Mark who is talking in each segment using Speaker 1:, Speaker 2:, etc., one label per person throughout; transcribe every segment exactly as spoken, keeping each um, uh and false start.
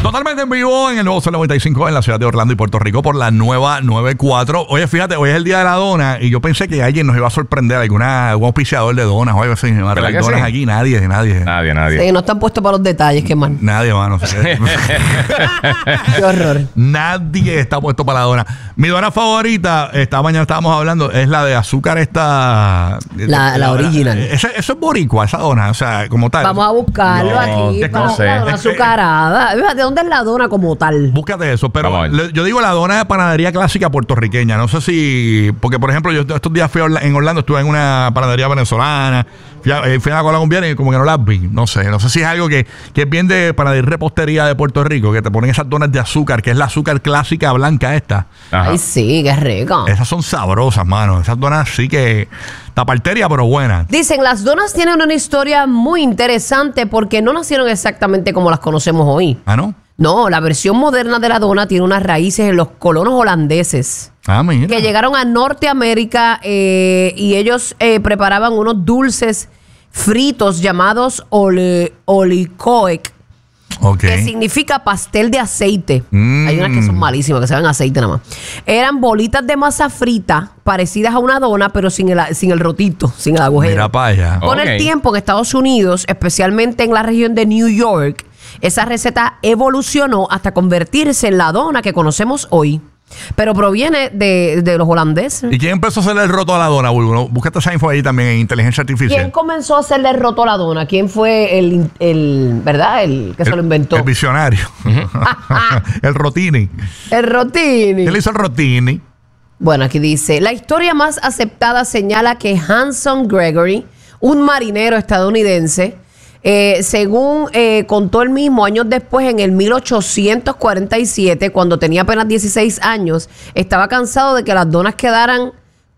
Speaker 1: Totalmente en vivo en el nuevo Sol noventa y cinco en la ciudad de Orlando y Puerto Rico por la nueva noventa y cuatro. Oye, fíjate, hoy es el día de la dona y yo pensé que alguien nos iba a sorprender, alguna, algún auspiciador de donas. Oye, sí, no hay donas sí? aquí, nadie, nadie.
Speaker 2: Nadie, nadie.
Speaker 3: Sí, no están puestos para los detalles, qué mal.
Speaker 1: Nadie, mano.
Speaker 3: Qué horror.
Speaker 1: Nadie está puesto para la dona. Mi dona favorita, esta mañana estábamos hablando, es la de azúcar esta...
Speaker 3: La, la, la original.
Speaker 1: Eso, eso es boricua, esa dona, o sea, como tal.
Speaker 3: Vamos a buscarlo no, aquí. Para
Speaker 2: no sé.
Speaker 3: la dona azucarada. ¿De dónde es la dona como tal?
Speaker 1: Búscate eso, pero le, yo digo la dona de panadería clásica puertorriqueña. No sé si... Porque, por ejemplo, yo estos días fui en Orlando, estuve en una panadería venezolana, fui a, fui a la colombiana y como que no las vi. No sé, no sé si es algo que, que es bien de panadería y repostería de Puerto Rico, que te ponen esas donas de azúcar, que es la azúcar clásica blanca esta.
Speaker 3: Ajá. Ay, sí, qué rico.
Speaker 1: Esas son sabrosas, mano. Esas donas sí que... Taparteria, pero buenas.
Speaker 3: Dicen, las donas tienen una historia muy interesante porque no nacieron exactamente como las conocemos hoy.
Speaker 1: ¿Ah, no?
Speaker 3: No, la versión moderna de la dona tiene unas raíces en los colonos holandeses.
Speaker 1: Ah, mira.
Speaker 3: Que llegaron a Norteamérica eh, y ellos eh, preparaban unos dulces fritos llamados ole, olicoek.
Speaker 1: Okay.
Speaker 3: Que significa pastel de aceite.
Speaker 1: Mm.
Speaker 3: Hay unas que son malísimas, que saben aceite nada más. Eran bolitas de masa frita parecidas a una dona, pero sin el, sin el rotito, sin el agujero.
Speaker 1: Mira para allá.
Speaker 3: Con
Speaker 2: Okay.
Speaker 3: el tiempo en Estados Unidos, especialmente en la región de New York, esa receta evolucionó hasta convertirse en la dona que conocemos hoy. Pero proviene de, de los holandeses.
Speaker 1: ¿Y quién empezó a hacerle el roto a la dona, Bulbo? Búscate esa info ahí también en inteligencia artificial.
Speaker 3: ¿Quién comenzó a hacerle roto a la dona? ¿Quién fue el, el ¿verdad? El que
Speaker 1: el,
Speaker 3: se lo inventó.
Speaker 1: El visionario. El Rotini.
Speaker 3: El Rotini.
Speaker 1: ¿Qué le hizo el Rotini?
Speaker 3: Bueno, aquí dice, la historia más aceptada señala que Hanson Gregory, un marinero estadounidense, eh, según eh, contó él mismo, años después, en el mil ochocientos cuarenta y siete, cuando tenía apenas dieciséis años, estaba cansado de que las donas quedaran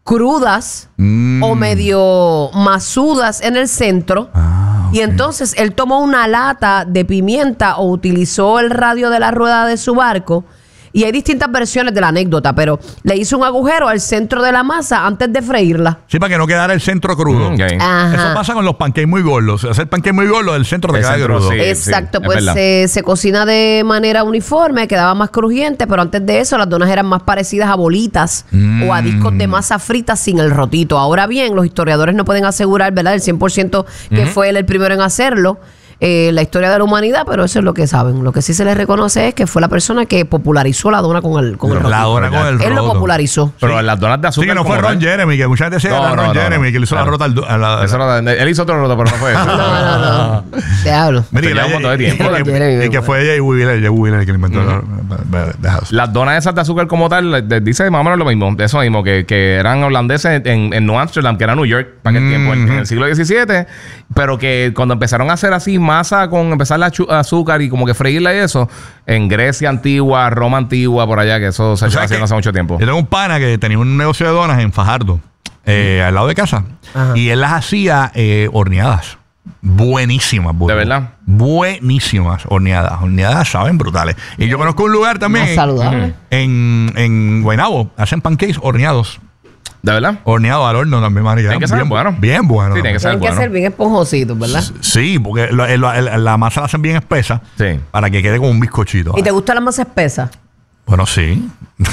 Speaker 3: crudas mm. o medio masudas en el centro.
Speaker 1: Ah, okay.
Speaker 3: Y entonces él tomó una lata de pimienta o utilizó el radio de la rueda de su barco. Y hay distintas versiones de la anécdota, pero le hizo un agujero al centro de la masa antes de freírla.
Speaker 1: Sí, para que no quedara el centro crudo.
Speaker 2: Mm, okay.
Speaker 1: Eso pasa con los pancakes muy gordos. Hacer pancakes muy gordos, el centro te
Speaker 2: el
Speaker 1: queda
Speaker 2: centro,
Speaker 1: crudo.
Speaker 2: sí,
Speaker 3: Exacto,
Speaker 2: sí,
Speaker 3: pues se, se cocina de manera uniforme, quedaba más crujiente, pero antes de eso las donas eran más parecidas a bolitas mm. o a discos de masa frita sin el rotito. Ahora bien, los historiadores no pueden asegurar, ¿verdad?, el cien por ciento que uh-huh. fue él el primero en hacerlo. Eh, la historia de la humanidad, pero eso es lo que saben. Lo que sí se les reconoce es que fue la persona que popularizó la dona con el, con el roto.
Speaker 1: La dona con el roto.
Speaker 3: Él lo popularizó.
Speaker 2: Pero
Speaker 1: sí.
Speaker 2: las donas de azúcar.
Speaker 1: Sí, que no fue Ron Jeremy, que mucha gente decía no, que era no, Ron no, Jeremy, no. que le hizo claro. la rota al, a la,
Speaker 2: eso no, él hizo otro roto, pero no fue eso.
Speaker 3: no, no, no. Te hablo.
Speaker 1: Mira, un montón de tiempo. Y que fue Jay Wheeler, Jay Wheeler el que le inventó.
Speaker 2: Uh-huh. Las donas esas de azúcar como tal, dice más o menos lo mismo. Eso mismo, que, que eran holandeses en, en New Amsterdam, que era New York, para aquel mm-hmm. tiempo, en, en el siglo diecisiete. Pero que cuando empezaron a hacer así masa con empezar la chu- azúcar y como que freírla y eso, en Grecia antigua, Roma antigua, por allá, que eso se estaba haciendo hace mucho tiempo.
Speaker 1: Yo tengo un pana que tenía un negocio de donas en Fajardo, eh, mm. al lado de casa. Ajá. Y él las hacía eh, horneadas. Buenísimas, burro.
Speaker 2: ¿De verdad?
Speaker 1: Buenísimas horneadas. Horneadas saben brutales. Y yo conozco un lugar también en, en, en Guaynabo. Hacen pancakes horneados.
Speaker 2: ¿De verdad?
Speaker 1: Horneado al horno también, María.
Speaker 2: Tiene que ser
Speaker 1: bien
Speaker 2: bueno.
Speaker 1: Bien bueno.
Speaker 2: Sí, tiene que ser
Speaker 3: Tienen
Speaker 2: bueno.
Speaker 3: que ser bien esponjositos, ¿verdad?
Speaker 1: Sí, porque la, la, la, la masa la hacen bien espesa.
Speaker 2: Sí.
Speaker 1: Para que quede como un bizcochito.
Speaker 3: ¿Y te gusta la masa espesa?
Speaker 1: Bueno, sí.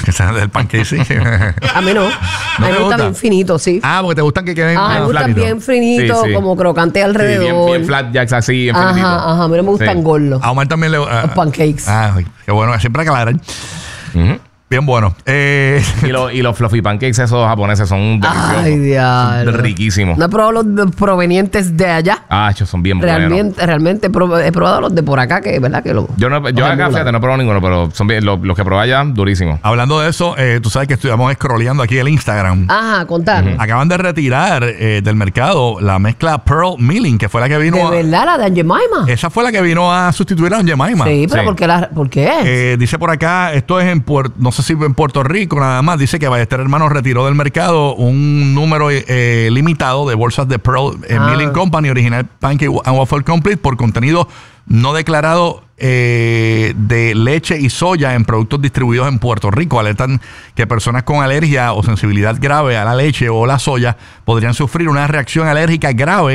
Speaker 1: El pancake, sí.
Speaker 3: A mí no. A mí me gusta bien finito, sí.
Speaker 1: Ah, porque te gustan que queden
Speaker 3: ah, me gustan bien finitos, sí, sí. como crocante alrededor.
Speaker 2: Sí, bien, bien flat jacks así, bien
Speaker 3: Ajá,
Speaker 2: finitito.
Speaker 3: ajá. A mí no me gustan sí. gordos.
Speaker 1: A Omar también le... Uh,
Speaker 3: Los pancakes.
Speaker 1: Ah, qué bueno. Siempre aclarar. Uh-huh. Bien bueno. Eh.
Speaker 2: Y, lo, y los fluffy pancakes esos japoneses son deliciosos.
Speaker 3: Ay, diablo.
Speaker 2: Riquísimos.
Speaker 3: ¿No he probado los provenientes de allá?
Speaker 2: Ah, ellos son bien
Speaker 3: realmente,
Speaker 2: buenos.
Speaker 3: Realmente he probado los de por acá, que verdad que lo...
Speaker 2: Yo, no, yo acá, fíjate, no he probado ninguno, pero son bien, los, los que probé allá, durísimos.
Speaker 1: Hablando de eso, eh, tú sabes que estuvimos scrolleando aquí el Instagram.
Speaker 3: Ajá, contar.
Speaker 1: Uh-huh. Acaban de retirar eh, del mercado la mezcla Pearl Milling, que fue la que vino
Speaker 3: ¿De
Speaker 1: a...
Speaker 3: verdad? ¿La de Aunt Jemima?
Speaker 1: Esa fue la que vino a sustituir a Aunt Jemima.
Speaker 3: Sí, pero
Speaker 2: sí.
Speaker 3: ¿por qué? La, ¿por qué?
Speaker 1: Eh, dice por acá, esto es en Puerto... No sé si en Puerto Rico, nada más. Dice que Ballester Hermanos retiró del mercado un número eh, limitado de bolsas de Pearl eh, ah. Milling Company, original Pancake and Waffle Complete, por contenido no declarado eh, de leche y soya en productos distribuidos en Puerto Rico. Alertan que personas con alergia o sensibilidad grave a la leche o la soya podrían sufrir una reacción alérgica grave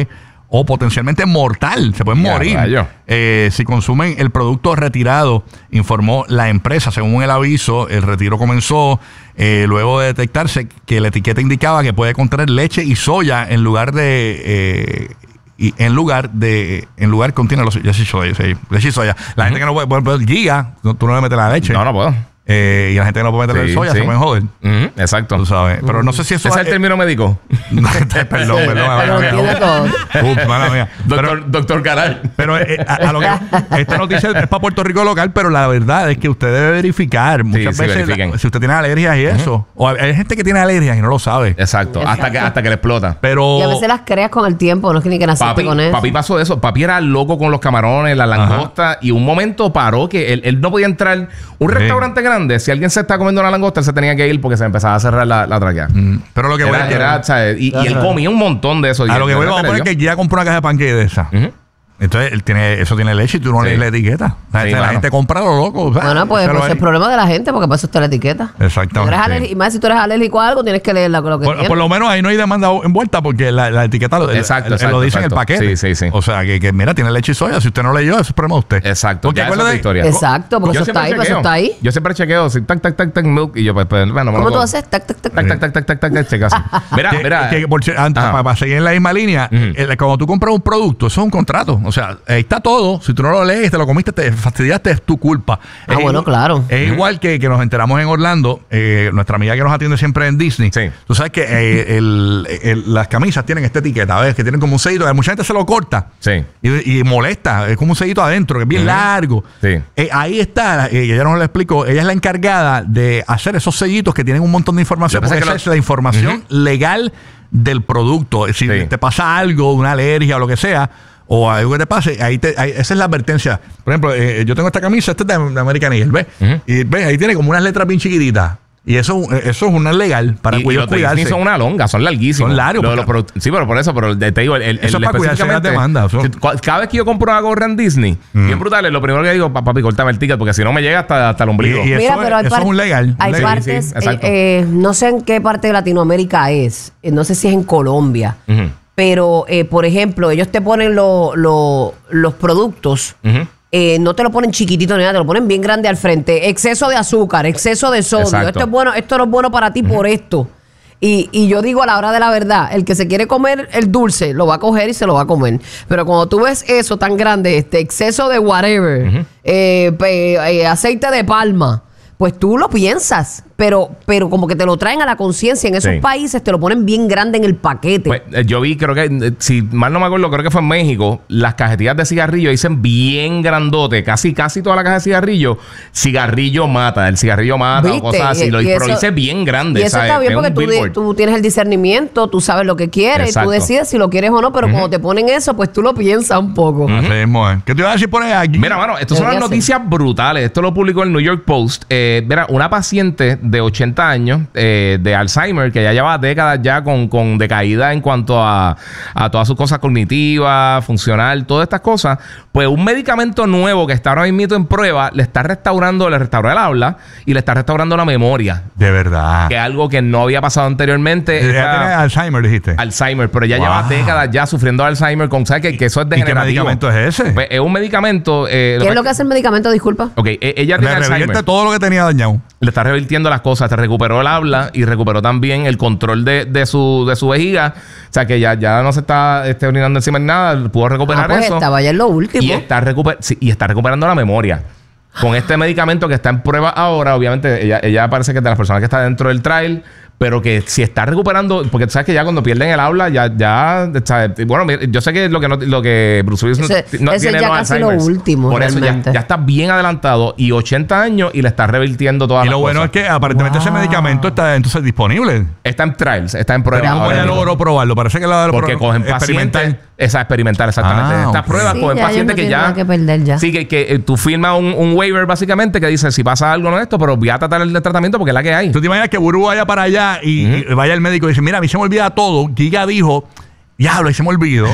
Speaker 1: o potencialmente mortal. Se pueden
Speaker 2: Ya,
Speaker 1: morir
Speaker 2: rayo.
Speaker 1: eh, si consumen el producto retirado, informó la empresa. Según el aviso, el retiro comenzó eh, luego de detectarse que la etiqueta indicaba que puede contener leche y soya en lugar de... Eh, y en lugar de en lugar contiene los leche y soya, sí, leche y soya. La uh-huh. gente que no puede, por ejemplo, giga, no, tú no le metes la leche.
Speaker 2: No, no puedo.
Speaker 1: Eh, y la gente que no puede meterle
Speaker 2: Sí,
Speaker 1: soya
Speaker 2: sí.
Speaker 1: se pueden joder.
Speaker 2: Ujú, exacto.
Speaker 1: Tú sabes. Pero no sé si eso
Speaker 2: ¿Ese es el término médico?
Speaker 1: perdón, perdón,
Speaker 3: Pero
Speaker 1: mala mía.
Speaker 3: entiende todo.
Speaker 1: Uf, mala mía. Pero,
Speaker 2: Doctor, doctor Caral.
Speaker 1: pero eh, a, a lo que esta noticia es para Puerto Rico local, pero la verdad es que usted debe verificar muchas
Speaker 2: sí,
Speaker 1: veces
Speaker 2: verifiquen.
Speaker 1: la- si usted tiene alergias y eso. Uh-huh. O hay, hay gente que tiene alergias y no lo sabe.
Speaker 2: Exacto.
Speaker 3: Exacto.
Speaker 2: Hasta que, hasta que le explota.
Speaker 1: Pero
Speaker 3: Y a veces las creas con el tiempo, no es que ni que naciste
Speaker 2: Papi,
Speaker 3: con eso.
Speaker 2: papi pasó eso. Papi era loco con los camarones, la langosta. Y un momento paró que él, él no podía entrar. Un
Speaker 1: Sí.
Speaker 2: restaurante grande, si alguien se está comiendo una langosta, él se tenía que ir porque se empezaba a cerrar la, la tráquea.
Speaker 1: Mm, pero lo que voy
Speaker 2: Era,
Speaker 1: a
Speaker 2: era, ¿sabes? Y, y él comía un montón de eso.
Speaker 1: a
Speaker 2: Y
Speaker 1: lo que
Speaker 2: de
Speaker 1: voy
Speaker 2: verdad
Speaker 1: a
Speaker 2: le
Speaker 1: poner
Speaker 2: dio.
Speaker 1: que ya compró una caja de panqueques de esa.
Speaker 2: Ujú.
Speaker 1: Entonces él tiene, eso tiene leche y tú no
Speaker 2: Sí.
Speaker 1: lees la etiqueta. La,
Speaker 2: Sí,
Speaker 1: gente, la
Speaker 2: claro.
Speaker 1: gente compra lo loco. o sea,
Speaker 3: Bueno, pues,
Speaker 1: pero
Speaker 3: pues es el
Speaker 1: ahí-
Speaker 3: problema de la gente, porque para eso está la etiqueta. Si tú
Speaker 1: Exactamente.
Speaker 3: eres alérgico- y más si tú eres alérgico a algo, tienes que leerla con lo que
Speaker 1: Por,
Speaker 3: tienes.
Speaker 1: por lo menos ahí no hay demanda envuelta porque la, la etiqueta lo, el-
Speaker 2: Exacto,
Speaker 1: el-
Speaker 2: exacto,
Speaker 1: lo dice en el
Speaker 2: exacto.
Speaker 1: paquete.
Speaker 2: Sí, sí, sí.
Speaker 1: O sea, que, que mira, tiene leche y soya. Si usted no leyó, eso es problema de usted.
Speaker 2: Exacto.
Speaker 1: Porque
Speaker 2: Ya, esa es
Speaker 1: acuérdate-
Speaker 2: la historia.
Speaker 3: Exacto, porque
Speaker 2: Yo
Speaker 3: eso está
Speaker 2: siempre
Speaker 3: ahí, pues eso
Speaker 2: chequeo.
Speaker 3: está ahí.
Speaker 2: Yo siempre chequeo, si tac, tac, tac, tac, milk. Y yo, pues, pues bueno, me
Speaker 3: ¿Cómo
Speaker 2: lo
Speaker 3: tú
Speaker 2: como.
Speaker 3: haces? Tac, tac, tac,
Speaker 2: Tac, tac, tac, tac, tac, tac, tac, checas. Mira,
Speaker 1: Que-
Speaker 2: mira.
Speaker 1: que- por si- antes,
Speaker 2: Ajá.
Speaker 1: para, para seguir en la misma línea,
Speaker 2: Ujú.
Speaker 1: el- cuando tú compras un producto, eso es un contrato. O sea, ahí está todo. Si tú no lo lees, te lo comiste, te fastidiaste, es tu culpa.
Speaker 3: Ah,
Speaker 1: Es
Speaker 3: bueno,
Speaker 1: igual-
Speaker 3: claro.
Speaker 1: Es igual que, que nos enteramos en Orlando, eh, nuestra amiga que nos atiende siempre en Disney.
Speaker 2: Sí.
Speaker 1: Tú sabes que eh, el- el- las camisas tienen esta etiqueta, ¿ves? Que tienen como un sellito. Mucha gente se lo corta.
Speaker 2: Sí.
Speaker 1: Y, y molesta, es como un sellito adentro, que es bien
Speaker 2: Ujú.
Speaker 1: largo.
Speaker 2: Sí.
Speaker 1: Eh, ahí está, eh, ella nos lo explicó, ella es la encargada de hacer esos sellitos que tienen un montón de información,
Speaker 2: Lo que pasa
Speaker 1: porque
Speaker 2: es
Speaker 1: esa
Speaker 2: que
Speaker 1: es la información legal del producto. Si
Speaker 2: Sí.
Speaker 1: te pasa algo, una alergia o lo que sea, o algo que te pase, ahí te, ahí- esa es la advertencia. Por ejemplo, eh, yo tengo esta camisa, esta es de, de American Eagle, ¿ves?
Speaker 2: Ujú.
Speaker 1: Y ves, ahí tiene como unas letras bien chiquititas. Y eso, eso es una legal para
Speaker 2: y, y
Speaker 1: cuidar-
Speaker 2: los de Disney
Speaker 1: cuidarse.
Speaker 2: son una longa, son larguísimos.
Speaker 1: Son largos,
Speaker 2: Lo de los
Speaker 1: porque-
Speaker 2: produ- sí, pero por eso, pero te te digo, el, el,
Speaker 1: Eso
Speaker 2: el
Speaker 1: es para cuidarse de las
Speaker 2: específicamente-
Speaker 1: demandas, son-
Speaker 2: que cua- Cada vez que yo compro una gorra en Disney, bien brutal, lo primero que digo, "Pa- papi, cortame el ticket, porque si no me llega hasta, hasta el ombligo.
Speaker 1: Y- y-
Speaker 3: Mira,
Speaker 1: eso
Speaker 3: pero
Speaker 1: es-
Speaker 3: hay,
Speaker 1: eso
Speaker 3: par-
Speaker 1: es un legal,
Speaker 3: hay
Speaker 1: un legal.
Speaker 3: partes,
Speaker 2: Sí, sí,
Speaker 3: eh,
Speaker 2: exacto.
Speaker 3: eh, no sé en qué parte de Latinoamérica es, eh, no sé si es en Colombia,
Speaker 2: Ujú.
Speaker 3: pero eh, por ejemplo, ellos te ponen lo- lo- los productos,
Speaker 2: Ujú.
Speaker 3: eh, no te lo ponen chiquitito ni nada, te lo ponen bien grande al frente. Exceso de azúcar, exceso de sodio,
Speaker 2: Exacto.
Speaker 3: esto es bueno, esto no es bueno para ti por esto. Y, y yo digo a la hora de la verdad, el que se quiere comer el dulce, lo va a coger y se lo va a comer. Pero cuando tú ves eso tan grande, este exceso de whatever, eh, pe- eh, aceite de palma, pues tú lo piensas, pero, pero como que te lo traen a la conciencia. En esos
Speaker 2: Sí.
Speaker 3: países te lo ponen bien grande en el paquete.
Speaker 2: Pues, eh, yo vi, creo que, eh, si mal no me acuerdo, creo que fue en México, las cajetillas de cigarrillo dicen bien grandote, casi casi toda la caja de cigarrillo, cigarrillo mata, el cigarrillo mata o
Speaker 3: ¿Viste?
Speaker 2: cosas así,
Speaker 3: Y-
Speaker 2: lo,
Speaker 3: y
Speaker 2: pero
Speaker 3: eso-
Speaker 2: dice bien grande.
Speaker 3: Y eso
Speaker 2: ¿sabes?
Speaker 3: está bien
Speaker 2: Es
Speaker 3: porque
Speaker 2: un
Speaker 3: tú, di-
Speaker 2: billboard.
Speaker 3: tú tienes el discernimiento, tú sabes lo que quieres, y
Speaker 2: Exacto.
Speaker 3: tú decides si lo quieres o no, pero cuando te ponen eso, pues tú lo piensas un poco.
Speaker 1: Así mismo es. ¿Qué te iba a decir por ahí aquí?
Speaker 2: Mira, mano, estas son las
Speaker 3: Debería ser.
Speaker 2: noticias brutales. Esto lo publicó el New York Post. Eh, mira, una paciente de ochenta años eh, de Alzheimer que ya lleva décadas ya con, con decaída en cuanto a, a todas sus cosas cognitivas, funcional, todas estas cosas. Pues un medicamento nuevo que está ahora mismo en prueba le está restaurando, le restauró el habla y le está restaurando la memoria.
Speaker 1: De verdad.
Speaker 2: Que es algo que no había pasado anteriormente.
Speaker 1: Ya
Speaker 2: Esta-
Speaker 1: tiene Alzheimer, dijiste.
Speaker 2: Alzheimer, pero ya
Speaker 1: Wow.
Speaker 2: lleva décadas ya sufriendo Alzheimer con, ¿sabes qué? Que eso es
Speaker 1: ¿Y qué
Speaker 2: degenerativo.
Speaker 1: medicamento es ese?
Speaker 2: Pues, es un medicamento. eh,
Speaker 3: ¿Qué es lo que hace el medicamento? Disculpa.
Speaker 2: Ok, e- ella
Speaker 1: Le
Speaker 2: tiene
Speaker 1: revierte
Speaker 2: Alzheimer.
Speaker 1: todo lo que tenía dañado.
Speaker 2: Le está revirtiendo las cosas. Se recuperó el habla y recuperó también el control de, de su, de su vejiga. O sea que ya, ya no se está este, orinando encima ni nada. Pudo recuperar
Speaker 3: Ah, pues
Speaker 2: eso.
Speaker 3: estaba ya en lo último.
Speaker 2: Y está, recuper sí, y está recuperando la memoria. Con este medicamento que está en prueba ahora, obviamente, ella, ella parece que es de las personas que está dentro del trial, pero que si está recuperando, porque tú sabes que ya cuando pierden el habla, ya, ya, ¿sabes? Bueno, mira, yo sé que lo que no, lo que Bruce Willis no-
Speaker 3: Ese-
Speaker 2: no
Speaker 3: ese
Speaker 2: tiene
Speaker 3: ya
Speaker 2: los
Speaker 3: casi lo
Speaker 2: Alzheimer's.
Speaker 3: último,
Speaker 2: Por eso ya,
Speaker 3: realmente.
Speaker 2: ya está bien adelantado y ochenta años y le está revirtiendo todas
Speaker 1: Y
Speaker 2: las
Speaker 1: lo bueno
Speaker 2: cosas.
Speaker 1: es que aparentemente ese
Speaker 3: Wow.
Speaker 1: medicamento está entonces disponible.
Speaker 2: Está en trials, está en prueba.
Speaker 1: Pero ¿cómo
Speaker 2: ahora
Speaker 1: ella
Speaker 2: mismo.
Speaker 1: logró probarlo? Parece que la
Speaker 2: Porque cogen pacientes. Esa experimental, exactamente.
Speaker 1: Ah,
Speaker 2: Estas
Speaker 1: ok.
Speaker 2: pruebas
Speaker 3: Sí,
Speaker 2: cogen
Speaker 3: ya ellos
Speaker 2: pacientes
Speaker 3: no
Speaker 2: que
Speaker 3: tienen
Speaker 2: ya.
Speaker 3: nada que perder ya.
Speaker 2: Sí, que, que eh, tú firmas un, un waiver básicamente que dice si pasa algo no esto, pero voy a tratar el de tratamiento porque es la que hay.
Speaker 1: ¿Tú te imaginas que Buru vaya para allá y,
Speaker 2: Ujú.
Speaker 1: y vaya el médico y dice, mira, a mí se me olvida todo? Giga dijo, diablo, y se me olvidó.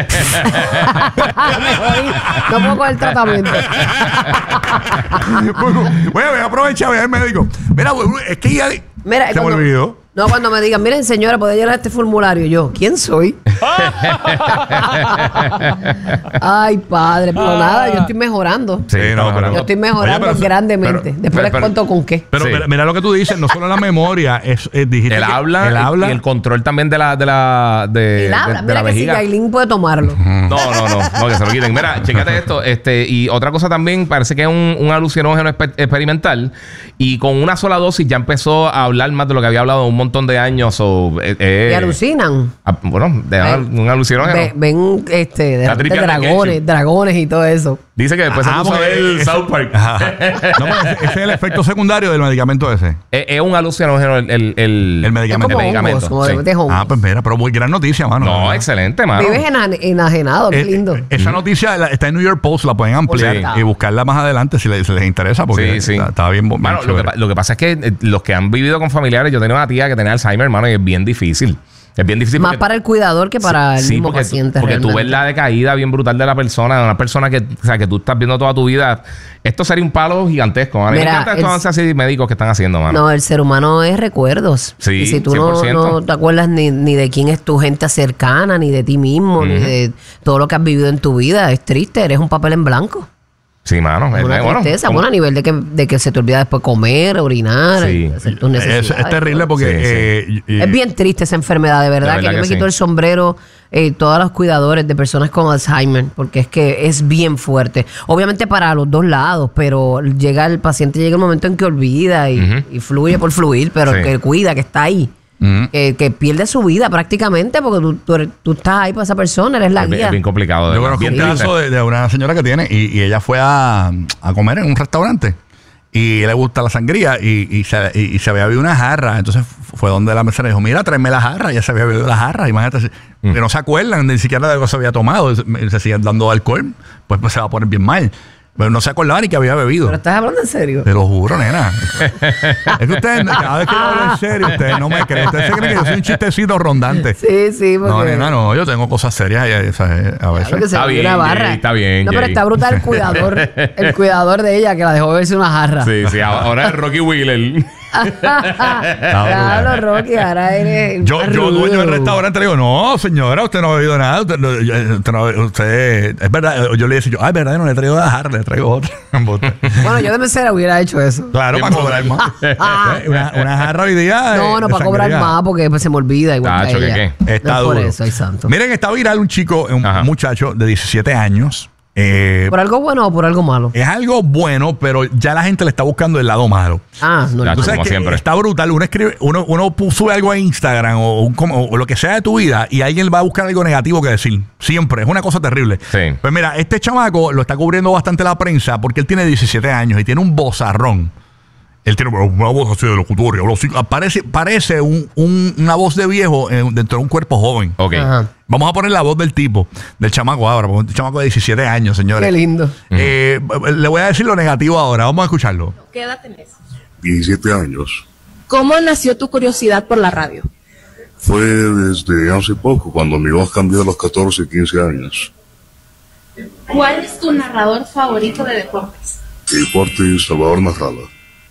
Speaker 3: Mejor ir. No puedo coger tratamiento.
Speaker 1: Bueno, voy a aprovechar, voy al médico. Mira, Buru, es que Giga di-
Speaker 3: Mira,
Speaker 1: se me
Speaker 3: cuando-
Speaker 1: olvidó.
Speaker 3: No, cuando me digan, miren, señora, ¿puede llenar este formulario? Yo, ¿quién soy? Ay, padre, pero ah. nada, yo estoy mejorando.
Speaker 2: Sí, no, pero,
Speaker 3: yo estoy mejorando Oye, pero, grandemente. Pero, Después pero, les pero, cuento con qué.
Speaker 1: Pero sí. mira, mira lo que tú dices, no solo la memoria, es, es dijiste
Speaker 2: el,
Speaker 1: que,
Speaker 2: habla,
Speaker 1: el habla
Speaker 2: y el control también de la de la de,
Speaker 3: el habla,
Speaker 2: de, de
Speaker 3: mira
Speaker 2: la
Speaker 3: que
Speaker 2: vejiga.
Speaker 3: si Yailin puede tomarlo.
Speaker 2: No, no, no, no, que se lo quiten. Mira, chécate esto, este, y otra cosa también, parece que es un, un alucinógeno exper experimental, y con una sola dosis ya empezó a hablar más de lo que había hablado un montón de años. O, eh, eh,
Speaker 3: y alucinan.
Speaker 2: A, bueno, de ven, un alucinógeno.
Speaker 3: Ven, ven este, de, de dragones, dragones y todo eso.
Speaker 2: Dice que después
Speaker 1: ajá,
Speaker 2: se puso el South Park.
Speaker 1: No, ese, ese es el efecto secundario del medicamento ese.
Speaker 2: Es, es un alucinógeno el, el, el,
Speaker 1: el medicamento.
Speaker 3: Es como
Speaker 1: el medicamento.
Speaker 3: Hongos, como
Speaker 1: sí.
Speaker 3: de hongos.
Speaker 1: Ah, pues mira, pero muy gran noticia, mano.
Speaker 2: No,
Speaker 1: ¿verdad?
Speaker 2: excelente, mano.
Speaker 3: Vives enajenado, qué
Speaker 1: eh,
Speaker 3: lindo.
Speaker 1: Esa noticia la, está en New York Post, la pueden ampliar
Speaker 3: sí.
Speaker 1: y buscarla más adelante si les, si les interesa, porque
Speaker 2: sí, sí.
Speaker 1: Está, está bien. bien
Speaker 2: mano, lo, que, lo que pasa es que eh, los que han vivido con familiares, yo tenía una tía que tenía Alzheimer, hermano, y es bien difícil. Es bien difícil.
Speaker 3: Más
Speaker 2: porque,
Speaker 3: para el cuidador que para
Speaker 2: sí,
Speaker 3: el mismo
Speaker 2: porque,
Speaker 3: paciente.
Speaker 2: Porque
Speaker 3: realmente.
Speaker 2: tú ves la decaída bien brutal de la persona, de una persona que, o sea, que tú estás viendo toda tu vida. Esto sería un palo gigantesco, mano.
Speaker 3: Mira,
Speaker 2: me encanta estos avances así médicos que están haciendo, mano.
Speaker 3: No, el ser humano es recuerdos.
Speaker 2: Sí,
Speaker 3: y si tú
Speaker 2: cien por ciento.
Speaker 3: no, no te acuerdas ni, ni de quién es tu gente cercana, ni de ti mismo, uh-huh. ni de todo lo que has vivido en tu vida, es triste, eres un papel en blanco.
Speaker 2: Sí, mano.
Speaker 3: Es una
Speaker 2: bueno,
Speaker 3: tristeza,
Speaker 2: como...
Speaker 3: bueno, a nivel de que, de que se te olvida después comer, orinar,
Speaker 2: sí.
Speaker 3: hacer tus necesidades.
Speaker 1: Es, es terrible porque...
Speaker 2: Sí,
Speaker 1: eh,
Speaker 2: sí.
Speaker 1: Y, y,
Speaker 3: es bien triste esa enfermedad, de verdad,
Speaker 2: de verdad
Speaker 3: que yo
Speaker 2: que
Speaker 3: me
Speaker 2: sí.
Speaker 3: quito el sombrero, eh, todos los cuidadores de personas con Alzheimer, porque es que es bien fuerte. Obviamente para los dos lados, pero llega el paciente, llega el momento en que olvida y, uh-huh. y fluye por fluir, pero
Speaker 2: sí.
Speaker 3: el que cuida, que está ahí. Uh-huh. Que, que pierde su vida prácticamente porque tú, tú, eres, tú estás ahí para esa persona, eres la
Speaker 2: es
Speaker 3: guía.
Speaker 2: Es bien complicado.
Speaker 1: Yo conozco un caso de, de una señora que tiene y, y ella fue a, a comer en un restaurante y le gusta la sangría y, y, se, y, y se había bebido una jarra. Entonces fue donde la mesera dijo, mira, tráeme la jarra. Ya se había bebido la jarra. Imagínate, uh-huh. que no se acuerdan ni siquiera de lo que se había tomado. Se, se siguen dando alcohol, pues, pues se va a poner bien mal. Pero no se acordaba ni que había bebido.
Speaker 3: ¿Pero estás hablando en serio?
Speaker 1: Te lo juro, nena. Es que ustedes, cada vez que yo hablo en serio, ustedes no me creen. Ustedes se creen que yo soy un chistecito rondante.
Speaker 3: Sí, sí. Porque...
Speaker 1: No, nena, no. Yo tengo cosas serias y, o sea, a veces.
Speaker 3: Claro
Speaker 2: está bien,
Speaker 3: una barra.
Speaker 2: Jay, está bien,
Speaker 3: No,
Speaker 2: Jay.
Speaker 3: pero está brutal el cuidador. El cuidador de ella que la dejó beberse una jarra.
Speaker 2: Sí, sí. Ahora es Rocky Wheeler.
Speaker 3: Claro, Rocky, ahora eres.
Speaker 1: Yo, yo dueño del restaurante, le digo, no, señora, usted no ha bebido nada. Usted, no, usted, no, usted es verdad. Yo le decía, ah, es verdad, no le traigo la jarra, le traigo otra.
Speaker 3: Bueno, yo de mesera hubiera hecho eso.
Speaker 1: Claro, para cobrar más. una, una jarra hoy día.
Speaker 3: No, no, para cobrar más porque pues, se me olvida igual.
Speaker 2: Tacho,
Speaker 3: que ella.
Speaker 2: ¿qué, qué?
Speaker 1: Está
Speaker 3: no
Speaker 1: duro.
Speaker 3: Por eso, ay, santo.
Speaker 1: Miren, está viral un chico, un Ajá. muchacho de diecisiete años. Eh,
Speaker 3: ¿Por algo bueno o por algo malo?
Speaker 1: Es algo bueno, pero ya la gente le está buscando el lado malo.
Speaker 3: Ah, no.
Speaker 2: Claro,
Speaker 1: Tú sabes
Speaker 2: como
Speaker 1: que
Speaker 2: siempre.
Speaker 1: está brutal. Uno escribe, uno, uno sube algo a Instagram o, un, o lo que sea de tu vida y alguien va a buscar algo negativo que decir. Siempre. Es una cosa terrible.
Speaker 2: Sí.
Speaker 1: Pues mira, este chamaco lo está cubriendo bastante la prensa porque él tiene diecisiete años y tiene un vozarrón. Él tiene una voz así de locutorio. Parece, parece un, un, una voz de viejo eh, dentro de un cuerpo joven.
Speaker 2: Ok.
Speaker 3: Ajá.
Speaker 1: Vamos a poner la voz del tipo, del chamaco ahora, porque un chamaco de diecisiete años, señores.
Speaker 3: Qué lindo.
Speaker 1: Eh, le voy a decir lo negativo ahora. Vamos a escucharlo.
Speaker 4: ¿Qué edad tenés?
Speaker 5: diecisiete años.
Speaker 4: ¿Cómo nació tu curiosidad por la radio?
Speaker 5: Fue desde hace poco, cuando mi voz cambió a los catorce, quince años.
Speaker 4: ¿Cuál es tu narrador favorito de deportes?
Speaker 5: Deportes Salvador Narrada.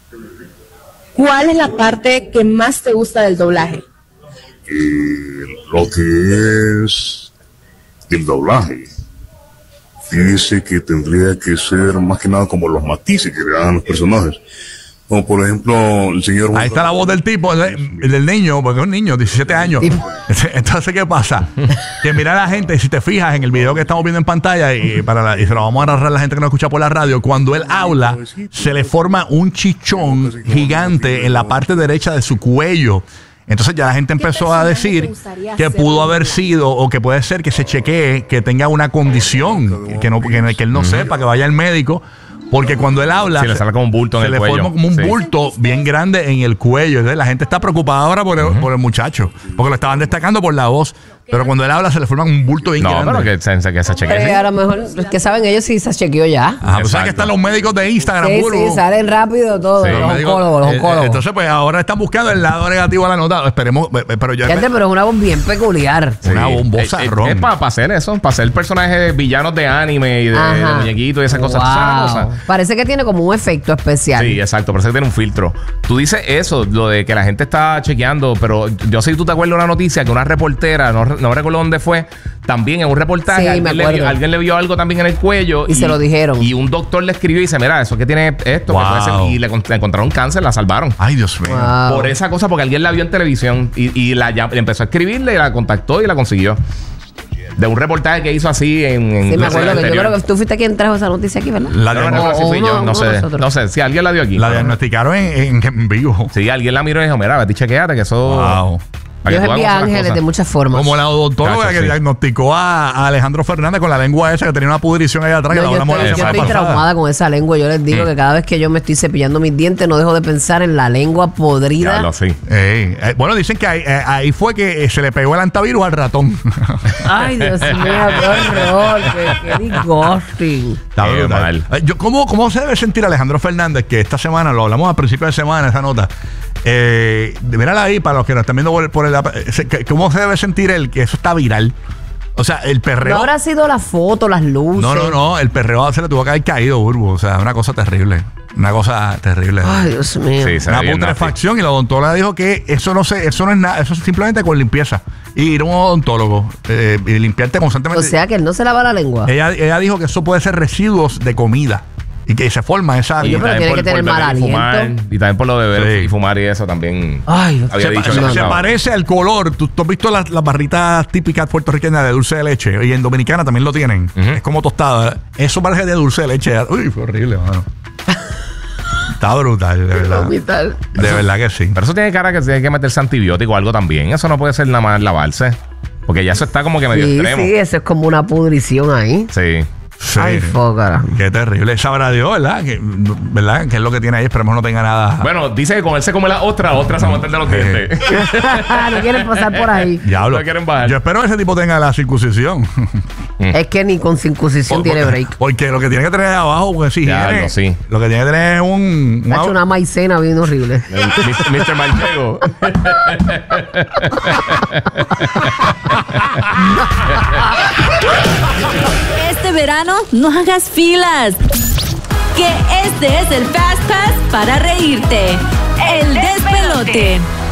Speaker 4: ¿Cuál es la parte que más te gusta del doblaje?
Speaker 5: Eh, lo que es el doblaje. Fíjese que tendría que ser más que nada como los matices que le dan los personajes. Como por ejemplo, el señor...
Speaker 1: Ahí está la voz del tipo, el, el del niño, porque es un niño, diecisiete años. Entonces, ¿qué pasa? Que mira a la gente, si te fijas en el video que estamos viendo en pantalla, y, para la, y se lo vamos a narrar a la gente que nos escucha por la radio, cuando él habla, se le forma un chichón gigante en la parte derecha de su cuello. Entonces ya la gente empezó a decir que pudo haber sido o que puede ser que se chequee que tenga una condición, que, no, que, que él no sepa, que vaya al médico. Porque cuando él habla,
Speaker 2: sí, le sale como un bulto en
Speaker 1: se
Speaker 2: el
Speaker 1: le
Speaker 2: cuello.
Speaker 1: forma como un
Speaker 2: Sí.
Speaker 1: bulto bien grande en el cuello. Entonces, la gente está preocupada ahora por el, uh-huh. por el muchacho, porque lo estaban destacando por la voz. Pero cuando él habla se le forma un bulto bien
Speaker 2: No,
Speaker 1: grande.
Speaker 2: pero que se, que se chequee.
Speaker 3: Eh,
Speaker 2: sí.
Speaker 3: a lo mejor, que saben ellos si se chequeó ya.
Speaker 1: Ajá, pues sabes que
Speaker 2: Exacto.
Speaker 1: están los médicos de Instagram,
Speaker 3: Sí,
Speaker 1: Burbu.
Speaker 3: sí, salen rápido todo.
Speaker 2: Sí.
Speaker 3: Los
Speaker 1: Los médicos-
Speaker 3: oncólogos, los
Speaker 1: eh, eh,
Speaker 3: oncólogos.
Speaker 1: Entonces, pues ahora están buscando el lado negativo a la nota. Esperemos, eh, eh, pero yo.
Speaker 3: Fíjate, pero es una voz bien peculiar.
Speaker 1: Una
Speaker 2: Sí.
Speaker 1: bombosa
Speaker 2: Es, es,
Speaker 1: ron.
Speaker 2: es para hacer eso, para hacer personajes villanos de anime y de, de
Speaker 3: Ajá.
Speaker 2: muñequitos y esas cosas. ¿Tú sabes una
Speaker 3: Wow.
Speaker 2: cosa?
Speaker 3: Parece que tiene como un efecto especial.
Speaker 2: Sí, exacto, parece que tiene un filtro. Tú dices eso, lo de que la gente está chequeando, pero yo sé que tú te acuerdas de una noticia que una reportera, no, no recuerdo dónde fue, también en un reportaje,
Speaker 3: Sí,
Speaker 2: alguien,
Speaker 3: me
Speaker 2: le
Speaker 3: acuerdo.
Speaker 2: vio, alguien le vio algo también en el cuello.
Speaker 3: Y se lo dijeron.
Speaker 2: Y un doctor le escribió y dice, mira, eso que tiene esto, que
Speaker 1: Wow.
Speaker 2: puede ser", y le, con- le encontraron cáncer, la salvaron.
Speaker 1: Ay, Dios mío.
Speaker 3: Wow.
Speaker 2: Por esa cosa, porque alguien la vio en televisión y, y la llam- empezó a escribirle y la contactó y la consiguió. De un reportaje que hizo así en... en
Speaker 3: Sí, me acuerdo que yo
Speaker 2: exterior.
Speaker 3: creo que tú fuiste quien trajo esa noticia aquí, ¿verdad?
Speaker 1: La,
Speaker 2: No, no,
Speaker 1: diagno-
Speaker 2: no sé si
Speaker 3: O
Speaker 2: fui
Speaker 3: uno-
Speaker 2: yo, no
Speaker 3: uno de
Speaker 2: sé.
Speaker 3: nosotros.
Speaker 2: No sé, si alguien la dio aquí.
Speaker 1: la diagnosticaron en, en vivo.
Speaker 2: Sí, alguien la miró y dijo, mira, vete y chequeate que eso...
Speaker 1: Wow.
Speaker 2: para que
Speaker 3: Dios
Speaker 2: tú
Speaker 3: envía
Speaker 2: hagas las
Speaker 3: ángeles
Speaker 2: cosas.
Speaker 3: de muchas formas.
Speaker 1: Como la odontóloga
Speaker 2: Cacho,
Speaker 1: que
Speaker 2: sí.
Speaker 1: diagnosticó a, a Alejandro Fernández con la lengua esa que tenía una pudrición ahí atrás. que
Speaker 3: No,
Speaker 1: la
Speaker 3: yo
Speaker 1: hablamos
Speaker 3: estoy,
Speaker 1: la
Speaker 3: yo
Speaker 1: semana
Speaker 3: estoy
Speaker 1: pasada.
Speaker 3: traumada con esa lengua. Yo les digo
Speaker 2: Mm.
Speaker 3: que cada vez que yo me estoy cepillando mis dientes, no dejo de pensar en la lengua podrida.
Speaker 2: Ya lo sí.
Speaker 1: Ey, eh, bueno, dicen que ahí, eh, ahí fue que eh, se le pegó el antivirus al ratón.
Speaker 3: Ay, Dios mío, qué horror, qué, qué disgusting.
Speaker 1: Está
Speaker 2: Qué
Speaker 1: brutal.
Speaker 2: mal.
Speaker 1: Eh, Yo, ¿cómo, ¿Cómo se debe sentir Alejandro Fernández? Que esta semana, lo hablamos al principio de semana, esa nota. Eh, mírala ahí para los que nos están viendo por el, por el- eh, se- que- ¿Cómo se debe sentir él? Que eso está viral. O sea, el perreo.
Speaker 3: No habrá sido la foto, las luces.
Speaker 1: No, no, no. El perreo se le tuvo que haber caído, Burbu. O sea, una cosa terrible. Una cosa terrible.
Speaker 3: Ay, Dios mío.
Speaker 2: Sí, se
Speaker 1: Una
Speaker 2: ve bien
Speaker 1: putrefacción. Y la odontóloga dijo que eso no se, eso no es nada. Eso es simplemente con limpieza. Y ir a un odontólogo eh, y limpiarte constantemente.
Speaker 3: O sea que él no se lava la lengua.
Speaker 1: ella, ella dijo que eso puede ser residuos de comida. Y que se forma esa.
Speaker 3: Oye, pero
Speaker 2: también
Speaker 3: tiene
Speaker 2: por-
Speaker 3: que tener
Speaker 2: por beber
Speaker 3: mal
Speaker 2: y fumar,
Speaker 3: aliento.
Speaker 2: y también por lo de beber
Speaker 1: Sí.
Speaker 2: y fumar y eso también.
Speaker 3: Ay, Dios.
Speaker 2: había
Speaker 1: Se,
Speaker 2: dicho
Speaker 1: se-
Speaker 2: eso.
Speaker 1: se
Speaker 2: No.
Speaker 1: parece al color. ¿Tú, tú has visto las, las barritas típicas puertorriqueñas de dulce de leche? Y en Dominicana también lo tienen.
Speaker 2: Ujú.
Speaker 1: Es como tostada. ¿verdad? Eso parece de dulce de leche. Uy, fue horrible, mano. Está brutal, de verdad.
Speaker 3: Hospital.
Speaker 1: De verdad que sí.
Speaker 2: Pero eso tiene cara que tiene que meterse antibiótico o algo también. Eso no puede ser nada más lavarse. Porque ya eso está como que medio
Speaker 3: Sí,
Speaker 2: extremo.
Speaker 3: sí, eso es como una pudrición ahí.
Speaker 2: Sí.
Speaker 1: Sí.
Speaker 3: Ay, focara.
Speaker 1: Qué terrible. Sabrá Dios, ¿verdad? Que, ¿verdad? ¿Qué es lo que tiene ahí? Esperemos no tenga nada.
Speaker 2: Bueno, dice que con él se come la ostra, otra se aguantan de los dientes.
Speaker 3: No quieren pasar por ahí.
Speaker 1: Diablo.
Speaker 2: no quieren bajar.
Speaker 1: Yo espero que ese tipo tenga la circuncisión.
Speaker 3: Es que ni con circuncisión tiene break.
Speaker 1: Porque lo que tiene que tener ahí abajo, porque si
Speaker 2: Diablo,
Speaker 1: higiene,
Speaker 2: sí.
Speaker 1: lo que tiene que tener es un. un
Speaker 3: Ha hecho una maicena bien horrible.
Speaker 2: El mister Manchego.
Speaker 6: Este verano no hagas filas. Que este es el Fast Pass para reírte. El despelote.